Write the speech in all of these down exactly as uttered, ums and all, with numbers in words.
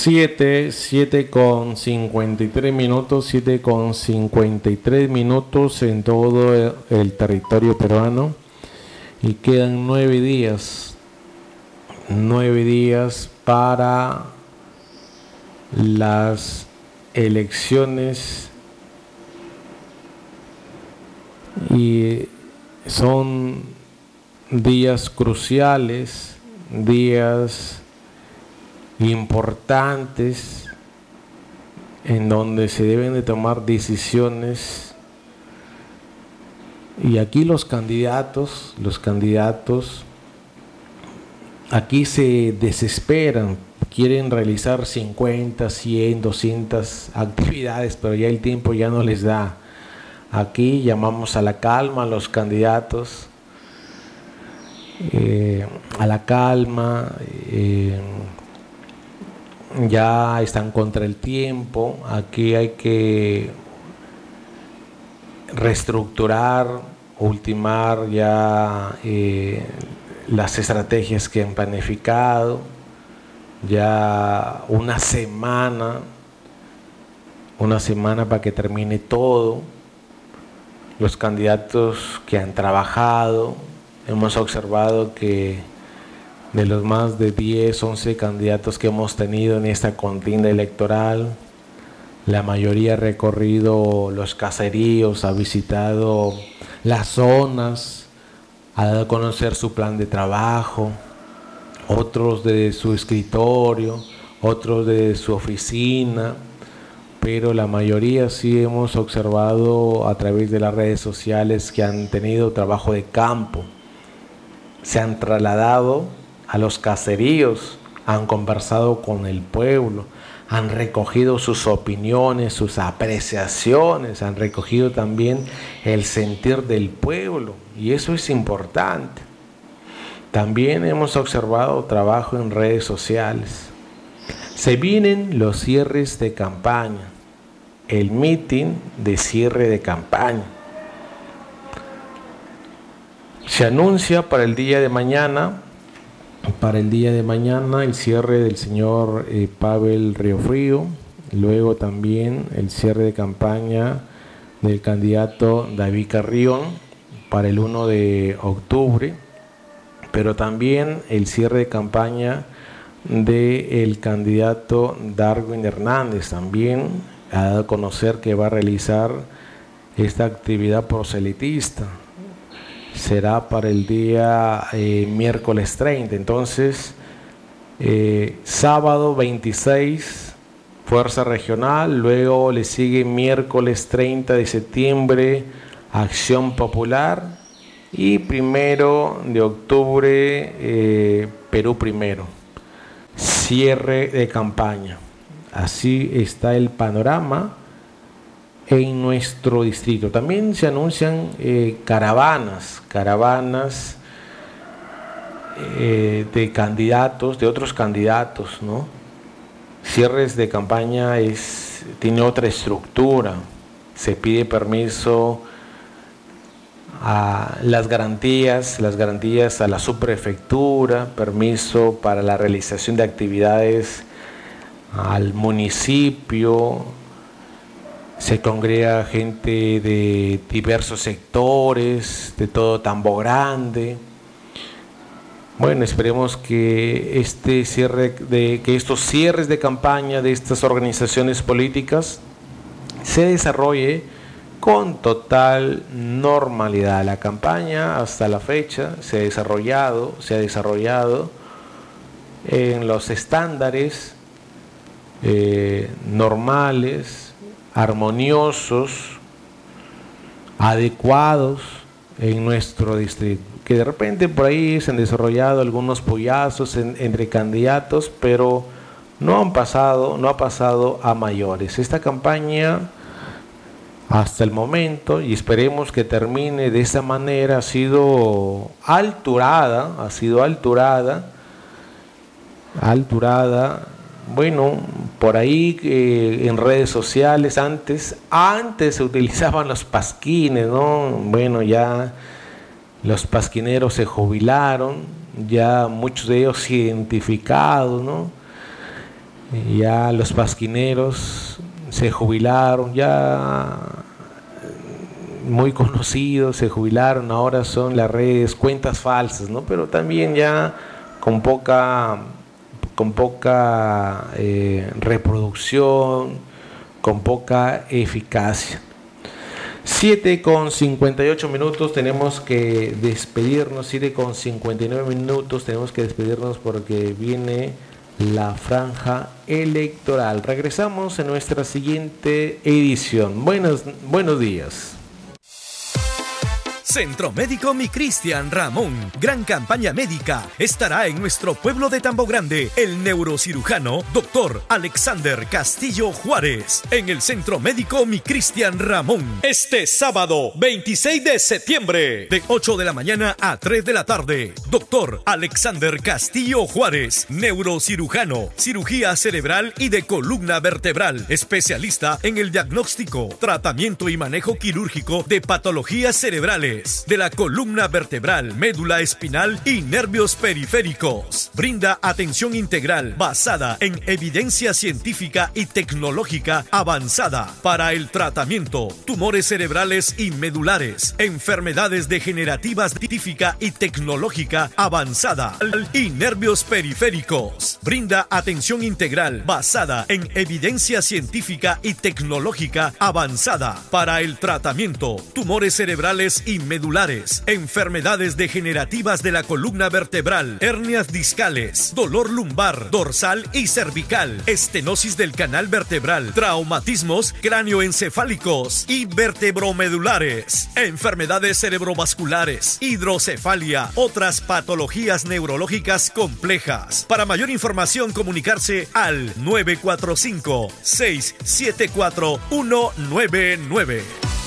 siete, siete con cincuenta y tres minutos, siete con cincuenta y tres minutos en todo el, el territorio peruano, y quedan nueve días, nueve días para las elecciones, y son días cruciales, días importantes en donde se deben de tomar decisiones, y aquí los candidatos, los candidatos aquí se desesperan, quieren realizar cincuenta, cien, doscientas actividades, pero ya el tiempo ya no les da. Aquí llamamos a la calma a los candidatos, eh, a la calma, eh, ya están contra el tiempo. Aquí hay que reestructurar, ultimar ya eh, las estrategias que han planificado. Ya una semana, una semana para que termine todo. Los candidatos que han trabajado, hemos observado que de los más de diez, once candidatos que hemos tenido en esta contienda electoral, la mayoría ha recorrido los caseríos, ha visitado las zonas, ha dado a conocer su plan de trabajo, otros de su escritorio, otros de su oficina, pero la mayoría sí hemos observado a través de las redes sociales que han tenido trabajo de campo, se han trasladado a los caseríos, han conversado con el pueblo, han recogido sus opiniones, sus apreciaciones, han recogido también el sentir del pueblo, y eso es importante. También hemos observado trabajo en redes sociales. Se vienen los cierres de campaña, el mitin de cierre de campaña. Se anuncia para el día de mañana, para el día de mañana el cierre del señor eh, Pavel Riofrío, luego también el cierre de campaña del candidato David Carrión para el uno de octubre, pero también el cierre de campaña del candidato Darwin Hernández. También ha dado a conocer que va a realizar esta actividad proselitista. Será para el día eh, miércoles treinta. Entonces, eh, sábado veintiséis, Fuerza Regional, luego le sigue miércoles treinta de septiembre, Acción Popular, y primero de octubre, eh, Perú Primero. Cierre de campaña. Así está el panorama en nuestro distrito. También se anuncian eh, caravanas, caravanas eh, de candidatos, de otros candidatos, ¿no? Cierres de campaña es, tiene otra estructura. Se pide permiso a las garantías, las garantías a la subprefectura, permiso para la realización de actividades al municipio. Se congrega gente de diversos sectores, de todo Tambo Grande. Bueno, esperemos que este cierre de, que estos cierres de campaña de estas organizaciones políticas se desarrolle con total normalidad. La campaña hasta la fecha se ha desarrollado, se ha desarrollado en los estándares eh, normales, armoniosos, adecuados en nuestro distrito. Que de repente por ahí se han desarrollado algunos pollazos en, entre candidatos, pero no han pasado, no ha pasado a mayores. Esta campaña hasta el momento, y esperemos que termine de esa manera, ha sido alturada, ha sido alturada, alturada. Bueno, por ahí eh, en redes sociales antes, antes se utilizaban los pasquines, ¿no? Bueno, ya los pasquineros se jubilaron, ya muchos de ellos identificados, ¿no? Ya los pasquineros se jubilaron, ya muy conocidos, se jubilaron, ahora son las redes cuentas falsas, ¿no? Pero también ya con poca, con poca eh, reproducción, con poca eficacia. siete con cincuenta y ocho minutos, tenemos que despedirnos, siete con cincuenta y nueve minutos, tenemos que despedirnos porque viene la franja electoral. Regresamos en nuestra siguiente edición. Buenos, buenos días. Centro Médico Mi Cristian Ramón. Gran campaña médica. Estará en nuestro pueblo de Tambo Grande el neurocirujano doctor Alexander Castillo Juárez. En el Centro Médico Mi Cristian Ramón. Este sábado veintiséis de septiembre. De ocho de la mañana a tres de la tarde. Doctor Alexander Castillo Juárez. Neurocirujano. Cirugía cerebral y de columna vertebral. Especialista en el diagnóstico, tratamiento y manejo quirúrgico de patologías cerebrales, de la columna vertebral, médula espinal y nervios periféricos. Brinda atención integral basada en evidencia científica y tecnológica avanzada para el tratamiento, tumores cerebrales y medulares, enfermedades degenerativas científica y tecnológica avanzada y nervios periféricos. Brinda atención integral basada en evidencia científica y tecnológica avanzada para el tratamiento, tumores cerebrales y medulares, enfermedades degenerativas de la columna vertebral, hernias discales, dolor lumbar, dorsal y cervical, estenosis del canal vertebral, traumatismos cráneoencefálicos y vertebromedulares, enfermedades cerebrovasculares, hidrocefalia, otras patologías neurológicas complejas. Para mayor información, comunicarse al nueve cuatro cinco, seis siete cuatro, uno nueve nueve.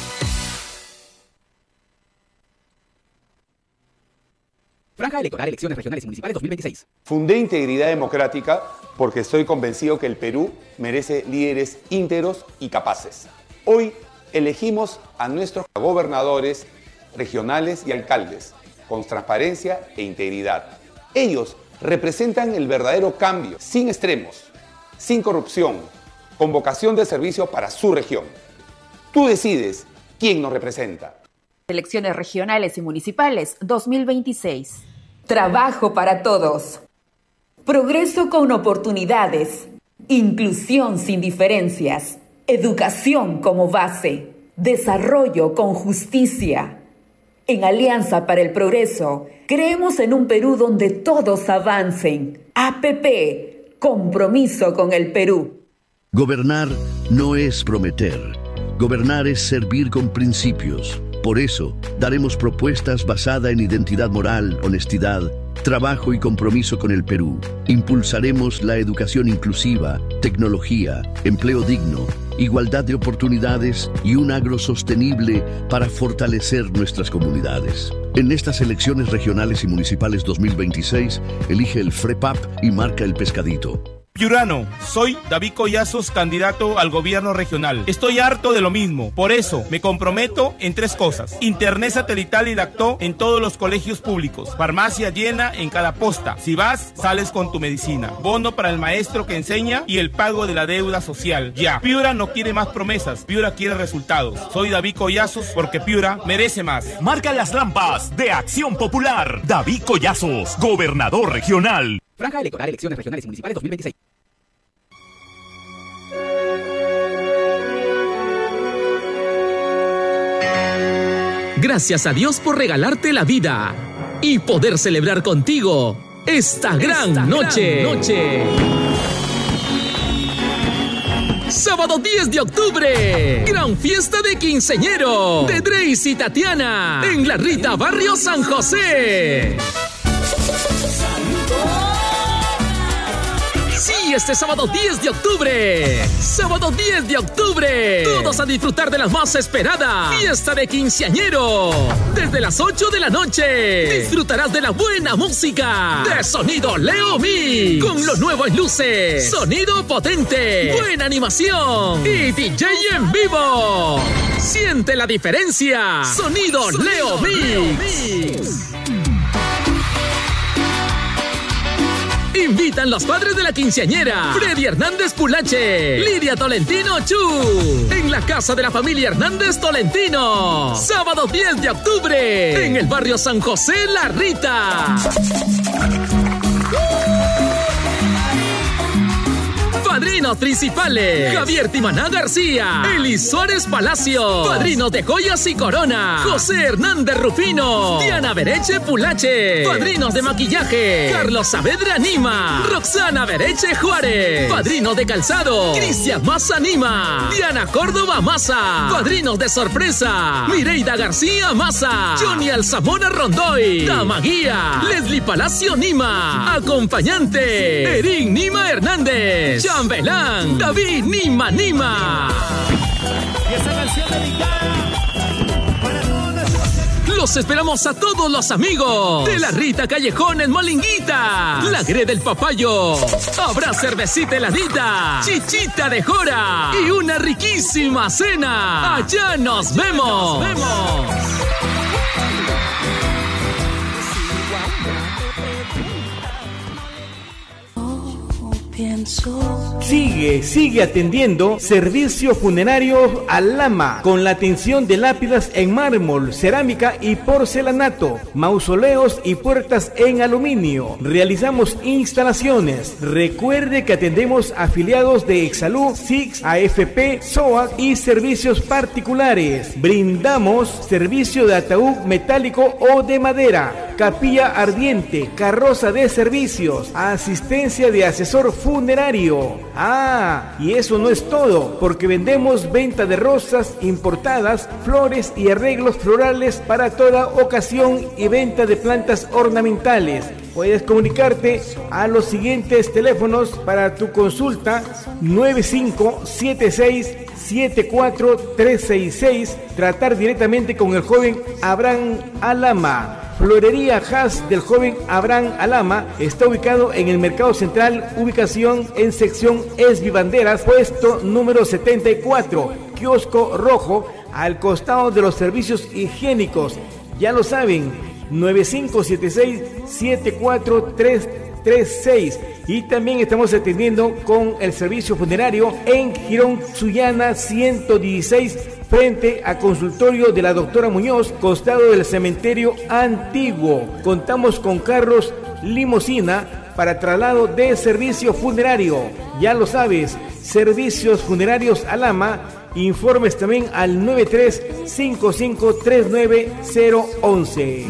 Franja electoral, elecciones regionales y municipales dos mil veintiséis. Fundé Integridad Democrática porque estoy convencido que el Perú merece líderes íntegros y capaces. Hoy elegimos a nuestros gobernadores regionales y alcaldes con transparencia e integridad. Ellos representan el verdadero cambio, sin extremos, sin corrupción, con vocación de servicio para su región. Tú decides quién nos representa. Elecciones regionales y municipales dos mil veintiséis. Trabajo para todos. Progreso con oportunidades. Inclusión sin diferencias. Educación como base. Desarrollo con justicia. En Alianza para el Progreso, creemos en un Perú donde todos avancen. A P P, compromiso con el Perú. Gobernar no es prometer. Gobernar es servir con principios. Por eso, daremos propuestas basadas en identidad moral, honestidad, trabajo y compromiso con el Perú. Impulsaremos la educación inclusiva, tecnología, empleo digno, igualdad de oportunidades y un agro sostenible para fortalecer nuestras comunidades. En estas elecciones regionales y municipales dos mil veintiséis, elige el FREPAP y marca el pescadito. Piurano, soy David Collazos, candidato al gobierno regional. Estoy harto de lo mismo, por eso me comprometo en tres cosas: internet satelital y lactó en todos los colegios públicos, farmacia llena en cada posta, si vas, sales con tu medicina, bono para el maestro que enseña y el pago de la deuda social. Ya, Piura no quiere más promesas, Piura quiere resultados. Soy David Collazos porque Piura merece más. Marca las lampas de Acción Popular. David Collazos, gobernador regional. Franja electoral, elecciones regionales y municipales dos mil veintiséis. Gracias a Dios por regalarte la vida y poder celebrar contigo esta gran esta noche. Gran noche. Sábado diez de octubre, gran fiesta de quinceañero de Dreis y Tatiana en La Rita, barrio San José. Sí, este sábado diez de octubre. Sábado diez de octubre. Todos a disfrutar de la más esperada fiesta de quinceañero. Desde las ocho de la noche. Disfrutarás de la buena música de Sonido Leo Mi. Con lo nuevo en luces. Sonido potente. Buena animación. Y D J en vivo. Siente la diferencia. Sonido, Sonido Leo Mi. Invitan los padres de la quinceañera, Freddy Hernández Pulache, Lidia Tolentino Chu, en la casa de la familia Hernández Tolentino. Sábado diez de octubre, en el barrio San José La Rita. Padrinos principales: Javier Timaná García, Elis Suárez Palacio. Padrinos de joyas y corona: José Hernández Rufino, Diana Bereche Pulache. Padrinos de maquillaje: Carlos Saavedra Nima, Roxana Bereche Juárez. Padrinos de calzado: Cristian Maza Nima, Diana Córdoba Maza. Padrinos de sorpresa: Mireida García Maza, Johnny Alzamora Rondoy, Dama Guía, Leslie Palacio Nima. Acompañante: Erin Nima Hernández, Chambelán, David Nima Nima. Y esa canción dedicada para todos nuestros... Los esperamos a todos los amigos de La Rita Callejón en Molinguita, La Gre del Papayo. Habrá cervecita heladita, chichita de jora y una riquísima cena. Allá nos vemos. Nos vemos. Sigue, sigue atendiendo Servicio Funerario Alama, con la atención de lápidas en mármol, cerámica y porcelanato, mausoleos y puertas en aluminio. Realizamos instalaciones. Recuerde que atendemos afiliados de Exsalud, S I X, A F P, S O A C y servicios particulares. Brindamos servicio de ataúd metálico o de madera, capilla ardiente, carroza de servicios, asistencia de asesor funerario. Ah, y eso no es todo, porque vendemos venta de rosas importadas, flores y arreglos florales para toda ocasión y venta de plantas ornamentales. Puedes comunicarte a los siguientes teléfonos para tu consulta: nueve cinco siete seis siete cuatro tres seis seis, tratar directamente con el joven Abraham Alama. Florería Haas del joven Abraham Alama está ubicado en el Mercado Central, ubicación en sección Esbibanderas, puesto número setenta y cuatro, kiosco rojo, al costado de los servicios higiénicos. Ya lo saben, nueve cinco siete seis siete cuatro tres tres seis. Y también estamos atendiendo con el servicio funerario en Girón Sullana ciento dieciséis, frente a consultorio de la doctora Muñoz, costado del cementerio antiguo. Contamos con carros limusina para traslado de servicio funerario. Ya lo sabes, Servicios Funerarios Alama. Informes también al nueve tres cinco cinco tres nueve cero once.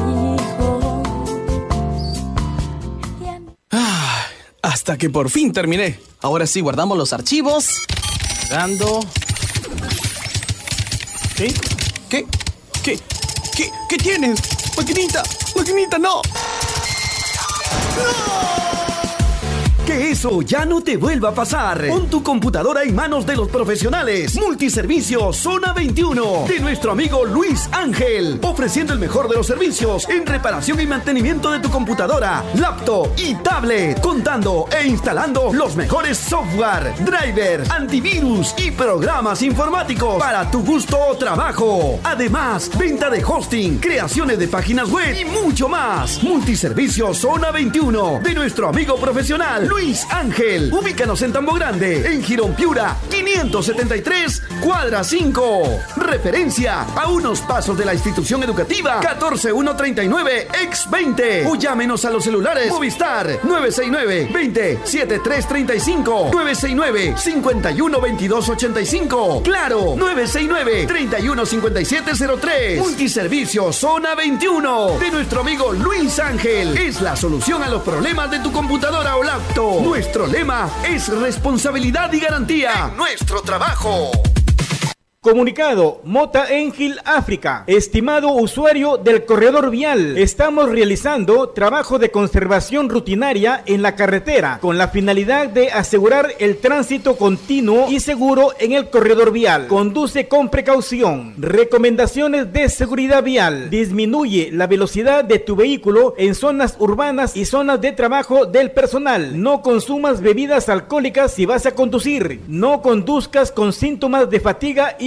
Ah, hasta que por fin terminé. Ahora sí, guardamos los archivos. Dando. ¿Qué? ¿Qué? ¿Qué? ¿Qué? ¿Qué tienes? Maquinita, maquinita, no. ¡No! Que eso ya no te vuelva a pasar. Pon tu computadora en manos de los profesionales. Multiservicio Zona veintiuno de nuestro amigo Luis Ángel, ofreciendo el mejor de los servicios en reparación y mantenimiento de tu computadora, laptop y tablet, contando e instalando los mejores software, driver, antivirus y programas informáticos para tu gusto o trabajo. Además, venta de hosting, creaciones de páginas web y mucho más. Multiservicio Zona veintiuno de nuestro amigo profesional Luis Ángel. Ubícanos en Tambo Grande, en Girón Piura, quinientos setenta y tres, cuadra cinco. Referencia a unos pasos de la institución educativa catorce mil ciento treinta y nueve ex veinte. O llámenos a los celulares Movistar nueve seis nueve, veinte, setenta y tres treinta y cinco, nueve seis nueve, cincuenta y uno, veintidós ochenta y cinco. Claro, nueve seis nueve, treinta y uno, cincuenta y siete cero tres. Multiservicio Zona veintiuno de nuestro amigo Luis Ángel. Es la solución a los problemas de tu computadora o laptop. Nuestro lema es responsabilidad y garantía en nuestro trabajo. Comunicado, Mota Engil África. Estimado usuario del corredor vial, estamos realizando trabajo de conservación rutinaria en la carretera con la finalidad de asegurar el tránsito continuo y seguro en el corredor vial. Conduce con precaución. Recomendaciones de seguridad vial. Disminuye la velocidad de tu vehículo en zonas urbanas y zonas de trabajo del personal. No consumas bebidas alcohólicas si vas a conducir. No conduzcas con síntomas de fatiga y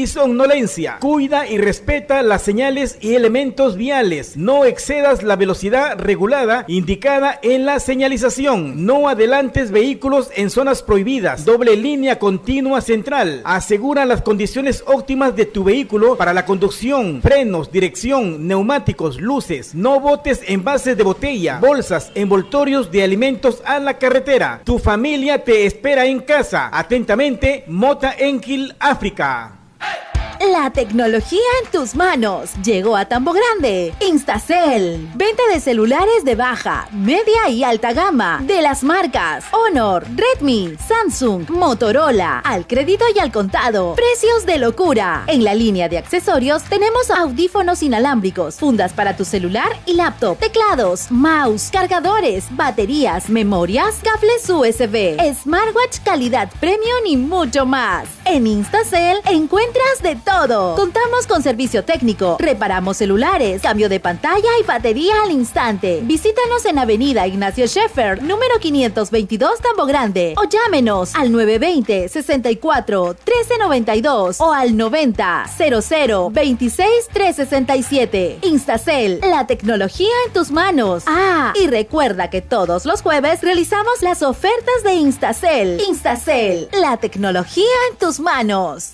y somnolencia. Cuida y respeta las señales y elementos viales. No excedas la velocidad regulada indicada en la señalización. No adelantes vehículos en zonas prohibidas. Doble línea continua central. Asegura las condiciones óptimas de tu vehículo para la conducción, frenos, dirección, neumáticos, luces. No botes envases de botella, bolsas, envoltorios de alimentos a la carretera. Tu familia te espera en casa. Atentamente, Mota Enkil, África. La tecnología en tus manos llegó a Tambo Grande. Instacel. Venta de celulares de baja, media y alta gama de las marcas Honor, Redmi, Samsung, Motorola. Al crédito y al contado. Precios de locura. En la línea de accesorios tenemos audífonos inalámbricos, fundas para tu celular y laptop, teclados, mouse, cargadores, baterías, memorias, cables U S B, smartwatch calidad premium y mucho más. En Instacel encuentras de todo. Contamos con servicio técnico, reparamos celulares, cambio de pantalla y batería al instante. Visítanos en Avenida Ignacio Scheffer, número quinientos veintidós, Tambo Grande, o llámenos al nueve dos cero, sesenta y cuatro, trece noventa y dos o al noventa, cero cero, veintiséis, trescientos sesenta y siete. Instacel, la tecnología en tus manos. Ah, y recuerda que todos los jueves realizamos las ofertas de Instacel. Instacel, la tecnología en tus manos.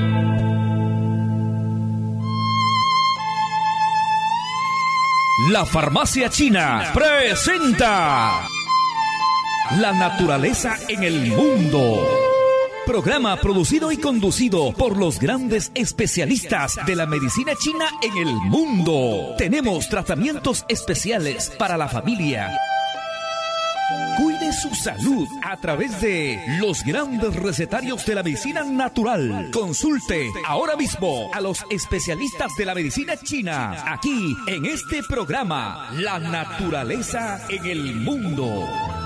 La Farmacia China presenta La naturaleza en el mundo. Programa producido y conducido por los grandes especialistas de la medicina china en el mundo. Tenemos tratamientos especiales para la familia. Cuide su salud a través de los grandes recetarios de la medicina natural. Consulte ahora mismo a los especialistas de la medicina china, aquí en este programa, La naturaleza en el mundo.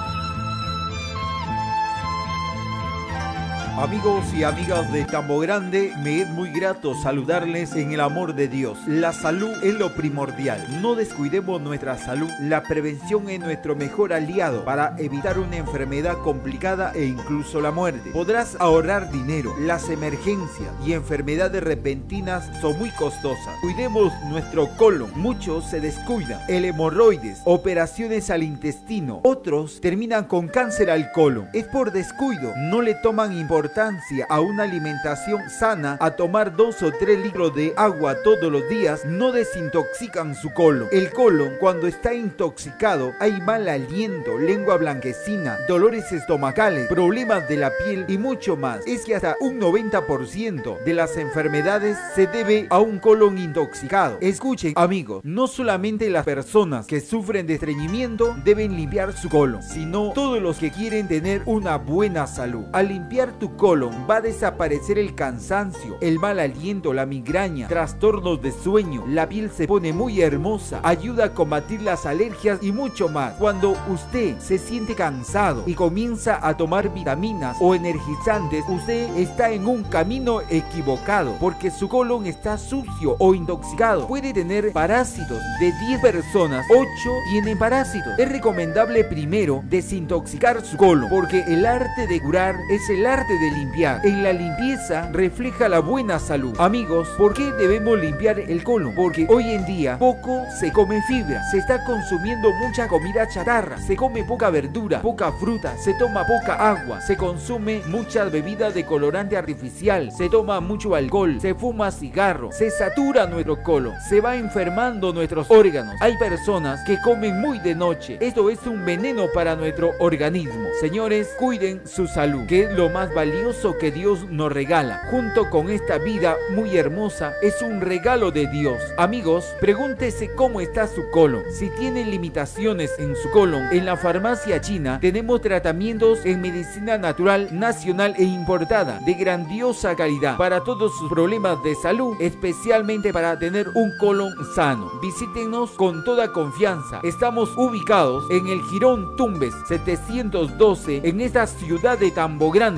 Amigos y amigas de Tambo Grande, me es muy grato saludarles en el amor de Dios. La salud es lo primordial. No descuidemos nuestra salud. La prevención es nuestro mejor aliado para evitar una enfermedad complicada e incluso la muerte. Podrás ahorrar dinero. Las emergencias y enfermedades repentinas son muy costosas. Cuidemos nuestro colon. Muchos se descuidan. El hemorroides, operaciones al intestino. Otros terminan con cáncer al colon. Es por descuido. No le toman importancia a una alimentación sana, a tomar dos o tres litros de agua todos los días, no desintoxican su colon. El colon, cuando está intoxicado, hay mal aliento, lengua blanquecina, dolores estomacales, problemas de la piel y mucho más. Es que hasta un noventa por ciento de las enfermedades se debe a un colon intoxicado. Escuchen, amigos, no solamente las personas que sufren de estreñimiento deben limpiar su colon, sino todos los que quieren tener una buena salud. Al limpiar tu colon va a desaparecer el cansancio, el mal aliento, la migraña, trastornos de sueño, la piel se pone muy hermosa, ayuda a combatir las alergias y mucho más. Cuando usted se siente cansado y comienza a tomar vitaminas o energizantes, usted está en un camino equivocado porque su colon está sucio o intoxicado. Puede tener parásitos. De diez personas, ocho tienen parásitos. Es recomendable primero desintoxicar su colon porque el arte de curar es el arte de limpiar. En la limpieza refleja la buena salud. Amigos, ¿por qué debemos limpiar el colon? Porque hoy en día poco se come fibra, se está consumiendo mucha comida chatarra, se come poca verdura, poca fruta, se toma poca agua, se consume muchas bebidas de colorante artificial, se toma mucho alcohol, se fuma cigarro, se satura nuestro colon, se va enfermando nuestros órganos. Hay personas que comen muy de noche. Esto es un veneno para nuestro organismo. Señores, cuiden su salud, que es lo más valioso que Dios nos regala. Junto con esta vida muy hermosa, es un regalo de Dios. Amigos, pregúntese cómo está su colon. Si tiene limitaciones en su colon, en la farmacia china tenemos tratamientos en medicina natural nacional e importada de grandiosa calidad para todos sus problemas de salud, especialmente para tener un colon sano. Visítenos con toda confianza. Estamos ubicados en el Jirón Tumbes setecientos doce en esta ciudad de Tambo Grande, frente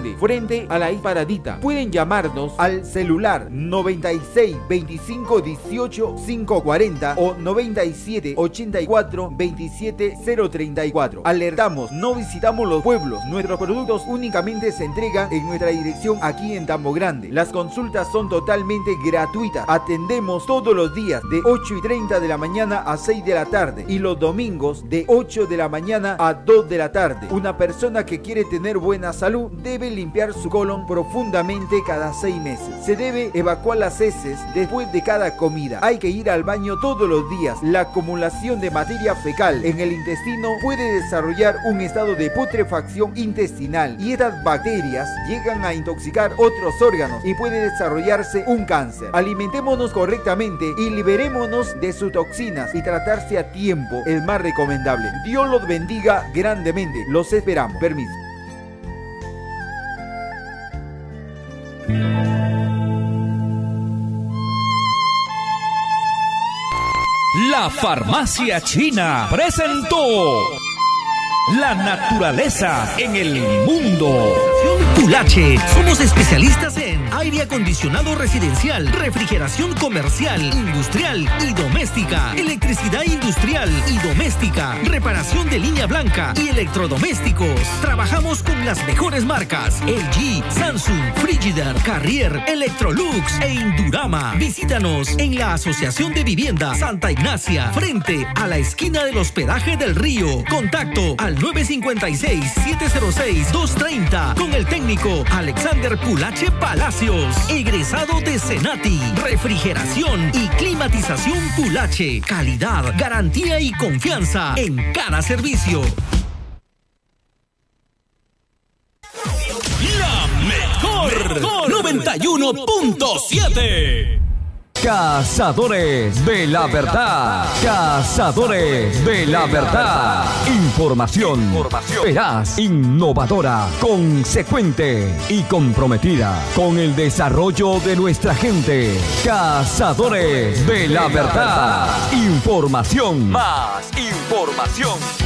frente a la Paradita. Pueden llamarnos al celular noventa y seis veinticinco dieciocho quinientos cuarenta o noventa y siete ochenta y cuatro veintisiete cero treinta y cuatro. Alertamos, no visitamos los pueblos. Nuestros productos únicamente se entregan en nuestra dirección aquí en Tambo Grande. Las consultas son totalmente gratuitas. Atendemos todos los días de ocho y treinta de la mañana a seis de la tarde y los domingos de ocho de la mañana a dos de la tarde. Una persona que quiere tener buena salud debe limpiar su colon profundamente cada seis meses. Se debe evacuar las heces después de cada comida. Hay que ir al baño todos los días. La acumulación de materia fecal en el intestino puede desarrollar un estado de putrefacción intestinal y estas bacterias llegan a intoxicar otros órganos y puede desarrollarse un cáncer. Alimentémonos correctamente y liberémonos de sus toxinas y tratarse a tiempo, el más recomendable. Dios los bendiga grandemente. Los esperamos. Permiso. La Farmacia China presentó la naturaleza en el mundo. Pulache, somos especialistas en aire acondicionado residencial, refrigeración comercial, industrial y doméstica, electricidad industrial y doméstica, reparación de línea blanca y electrodomésticos. Trabajamos con las mejores marcas L G, Samsung, Frigidaire, Carrier, Electrolux e Indurama. Visítanos en la Asociación de Vivienda Santa Ignacia, frente a la esquina del hospedaje del Río. Contacto al nueve cinco seis, siete cero seis, dos tres cero con el técnico Alexander Pulache Palacios, egresado de Senati. Refrigeración y climatización Pulache. Calidad, garantía y confianza en cada servicio. La mejor noventa y uno punto siete. Cazadores de la Verdad. Cazadores de la Verdad. Información, Información veraz, innovadora, consecuente y comprometida con el desarrollo de nuestra gente. Cazadores de la Verdad. Información. Más información.